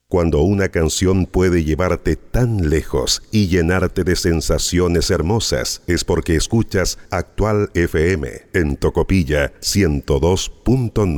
Cuando una canción puede llevarte tan lejos y llenarte de sensaciones hermosas, es porque escuchas Actual FM en Tocopilla 102.9.